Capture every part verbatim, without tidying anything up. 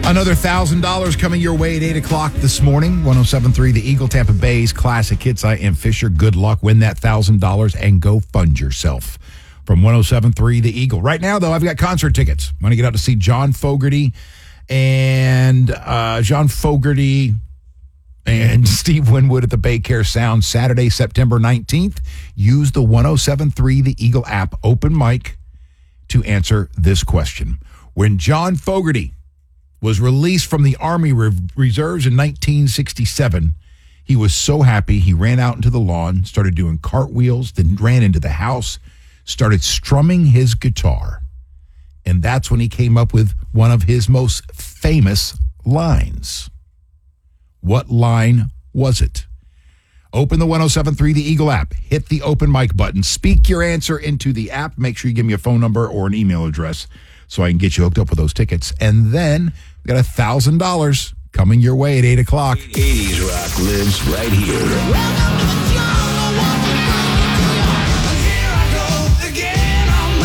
Another one thousand dollars coming your way at eight o'clock this morning. one oh seven point three The Eagle, Tampa Bay's classic hits. I am Fisher. Good luck. Win that one thousand dollars and go fund yourself. From one oh seven point three The Eagle. Right now, though, I've got concert tickets. I'm going to get out to see John Fogerty and uh, John Fogerty and Steve Winwood at the Baycare Sound Saturday, September nineteenth. Use the one oh seven point three The Eagle app open mic to answer this question. When John Fogerty was released from the Army Reserves in nineteen sixty-seven, he was so happy he ran out into the lawn, started doing cartwheels, then ran into the house, started strumming his guitar. And that's when he came up with one of his most famous lines. What line was it? Open the one oh seven point three The Eagle app. Hit the open mic button. Speak your answer into the app. Make sure you give me a phone number or an email address so I can get you hooked up with those tickets. And then we got one thousand dollars coming your way at eight o'clock. eighties rock lives right here. Welcome to the jungle, here I go again on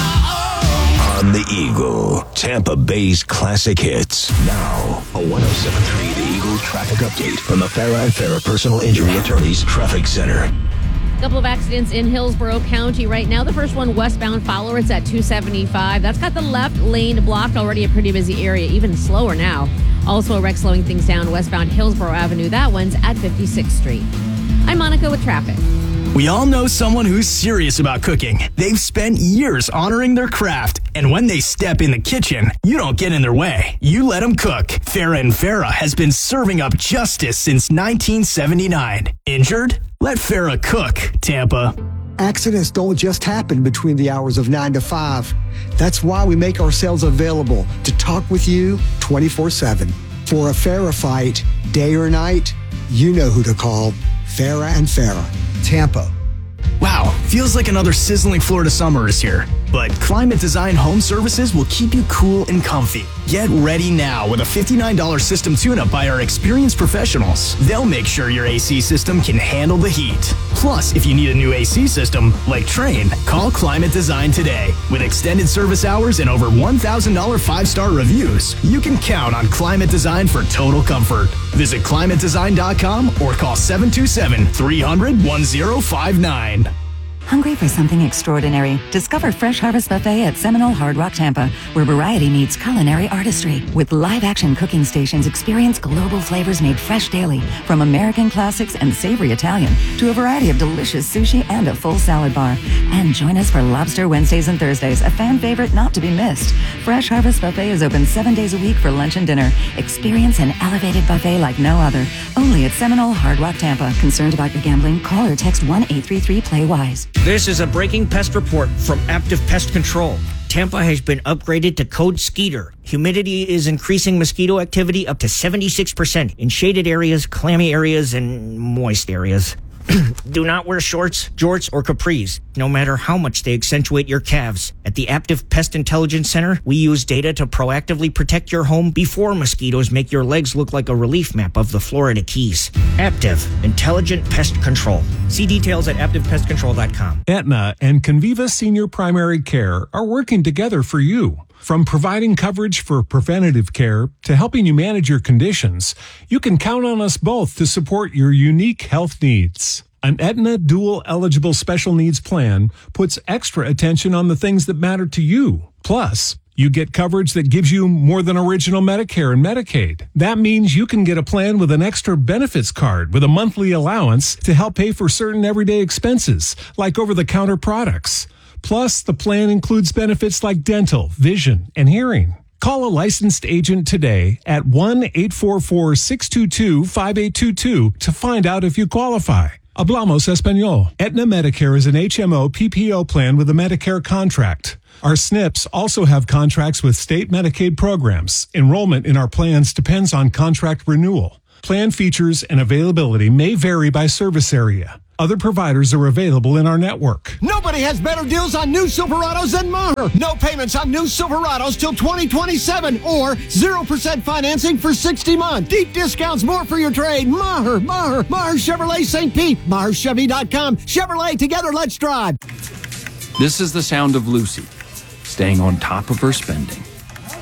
my own. On The Eagle, Tampa Bay's classic hits. Now, a one oh seven point three The Eagle traffic update from the Farah and Farah Personal Injury Attorneys Traffic Center. Couple of accidents in Hillsborough County right now. The first one, westbound Fowler, it's at two seventy-five. That's got the left lane blocked. Already a pretty busy area, even slower now. Also a wreck slowing things down westbound Hillsborough Avenue. That one's at fifty-sixth Street. I'm Monica with traffic. We all know someone who's serious about cooking. They've spent years honoring their craft, and when they step in the kitchen, you don't get in their way. You let them cook. Farah and Farah has been serving up justice since nineteen seventy-nine. Injured? Let Farah cook, Tampa. Accidents don't just happen between the hours of nine to five. That's why we make ourselves available to talk with you twenty-four seven. For a Farah fight, day or night, you know who to call. Farah and Farah, Tampa. Wow, feels like another sizzling Florida summer is here. But Climate Design Home Services will keep you cool and comfy. Get ready now with a fifty-nine dollars system tune-up by our experienced professionals. They'll make sure your A C system can handle the heat. Plus, if you need a new A C system, like Trane, call Climate Design today. With extended service hours and over one thousand dollars five-star reviews, you can count on Climate Design for total comfort. Visit climate design dot com or call seven two seven, three hundred, ten fifty-nine. Hungry for something extraordinary? Discover Fresh Harvest Buffet at Seminole Hard Rock Tampa, where variety meets culinary artistry. With live-action cooking stations, experience global flavors made fresh daily, from American classics and savory Italian to a variety of delicious sushi and a full salad bar. And join us for Lobster Wednesdays and Thursdays, a fan favorite not to be missed. Fresh Harvest Buffet is open seven days a week for lunch and dinner. Experience an elevated buffet like no other. Only at Seminole Hard Rock Tampa. Concerned about your gambling? Call or text one eight three three play wise. This is a breaking pest report from Active Pest Control. Tampa has been upgraded to Code Skeeter. Humidity is increasing mosquito activity up to seventy-six percent in shaded areas, clammy areas, and moist areas. Do not wear shorts, jorts, or capris, no matter how much they accentuate your calves. At the Active Pest Intelligence Center, we use data to proactively protect your home before mosquitoes make your legs look like a relief map of the Florida Keys. Active Intelligent Pest Control. See details at active pest control dot com. Aetna and Conviva Senior Primary Care are working together for you. From providing coverage for preventative care to helping you manage your conditions, you can count on us both to support your unique health needs. An Aetna Dual Eligible Special Needs Plan puts extra attention on the things that matter to you. Plus, you get coverage that gives you more than original Medicare and Medicaid. That means you can get a plan with an extra benefits card with a monthly allowance to help pay for certain everyday expenses, like over-the-counter products. Plus, the plan includes benefits like dental, vision, and hearing. Call a licensed agent today at one eight four four, six two two, five eight two two to find out if you qualify. Hablamos Español. Aetna Medicare is an H M O P P O plan with a Medicare contract. Our S N Ps also have contracts with state Medicaid programs. Enrollment in our plans depends on contract renewal. Plan features and availability may vary by service area. Other providers are available in our network. Nobody has better deals on new Silverados than Maher. No payments on new Silverados till twenty twenty-seven or zero percent financing for sixty months. Deep discounts, more for your trade. Maher, Maher, Maher Chevrolet Saint Pete. Maher Chevy dot com. Chevrolet, together, let's drive. This is the sound of Lucy, staying on top of her spending.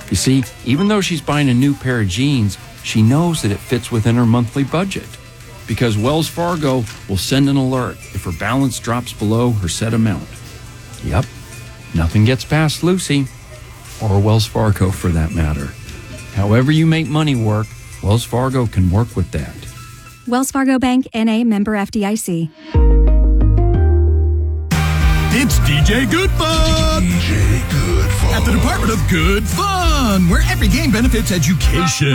You see, even though she's buying a new pair of jeans, she knows that it fits within her monthly budget. Because Wells Fargo will send an alert if her balance drops below her set amount. Yep, nothing gets past Lucy, or Wells Fargo for that matter. However you make money work, Wells Fargo can work with that. Wells Fargo Bank, N A, member F D I C. It's D J Good Fun! D J Good Fun. At the Department of Good Fun, where every game benefits education.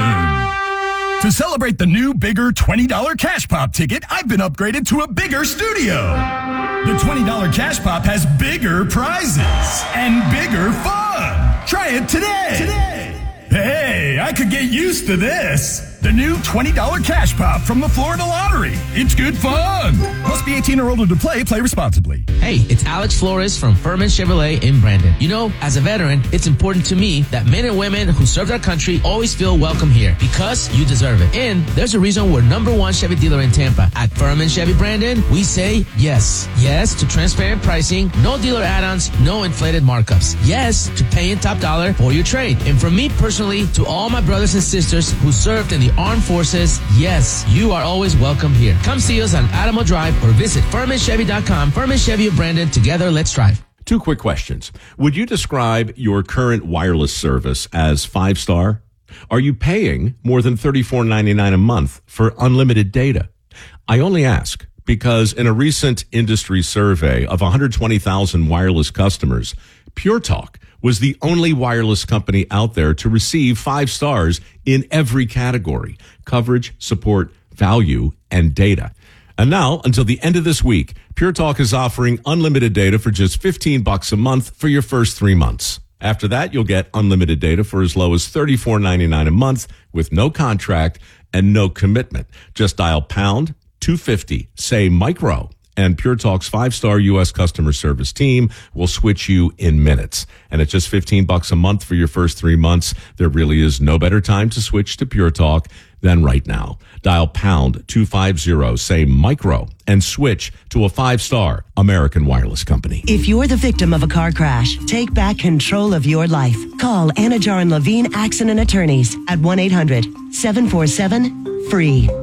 To celebrate the new, bigger twenty dollars Cash Pop ticket, I've been upgraded to a bigger studio. The twenty dollars Cash Pop has bigger prizes and bigger fun. Try it today. Today. Hey, I could get used to this. The new twenty dollars Cash Pop from the Florida Lottery. It's good fun. Must be eighteen or older to play. Play responsibly. Hey, it's Alex Flores from Furman Chevrolet in Brandon. You know, as a veteran, it's important to me that men and women who served our country always feel welcome here because you deserve it. And there's a reason we're number one Chevy dealer in Tampa. At Furman Chevy Brandon, we say yes. Yes to transparent pricing, no dealer add-ons, no inflated markups. Yes to paying top dollar for your trade. And from me personally to all my brothers and sisters who served in the Armed Forces, yes, you are always welcome here. Come see us on Adamo Drive or visit Furman Chevy dot com. Furman Chevy of Brandon. Together, let's drive. Two quick questions. Would you describe your current wireless service as five-star? Are you paying more than thirty-four ninety-nine a month for unlimited data? I only ask because in a recent industry survey of one hundred twenty thousand wireless customers, Pure Talk was the only wireless company out there to receive five stars in every category: coverage, support, value, and data. And now, until the end of this week, Pure Talk is offering unlimited data for just fifteen bucks a month for your first three months. After that, you'll get unlimited data for as low as thirty-four ninety-nine a month with no contract and no commitment. Just dial pound two fifty, say micro, and Pure Talk's five-star U S customer service team will switch you in minutes. And at just fifteen bucks a month for your first three months, there really is no better time to switch to Pure Talk than right now. Dial pound two fifty, say micro, and switch to a five-star American wireless company. If you're the victim of a car crash, take back control of your life. Call Anajar and Levine Accident Attorneys at one eight hundred seven four seven F R E E.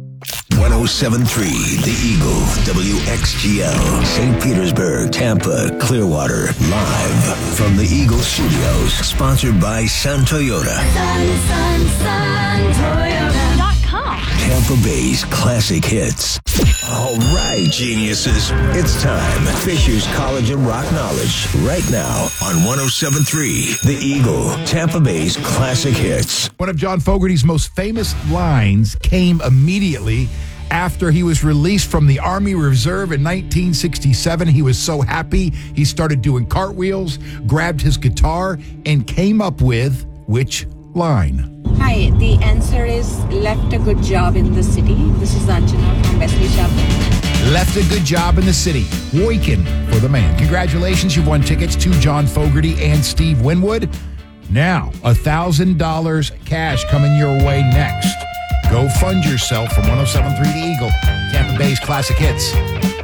one oh seven point three The Eagle, W X G L, Saint Petersburg, Tampa, Clearwater, live from the Eagle Studios, sponsored by Sun Toyota. Sun, Sun, Sun, Toyota dot com. Tampa Bay's classic hits. All right, geniuses, it's time. Fisher's College of Rock Knowledge, right now on one oh seven point three The Eagle, Tampa Bay's classic hits. One of John Fogerty's most famous lines came immediately after he was released from the Army Reserve in nineteen sixty-seven. He was so happy, he started doing cartwheels, grabbed his guitar, and came up with which line? Hi, the answer is left a good job in the city. This is Anjana from Wesley Chapel. Left a good job in the city. Woiken for the man. Congratulations, you've won tickets to John Fogerty and Steve Winwood. Now, one thousand dollars cash coming your way next. Go fund yourself from one oh seven point three The Eagle, Tampa Bay's classic hits.